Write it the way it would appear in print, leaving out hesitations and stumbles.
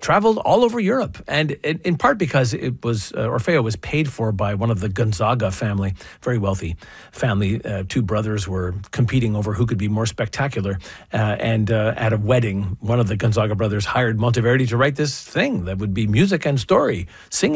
traveled all over Europe, and in part because it was Orfeo was paid for by one of the Gonzaga family, very wealthy family. Two brothers were competing over who could be more spectacular, and at a wedding, one of the Gonzaga brothers hired Monteverdi to write this thing that would be music and story, singing.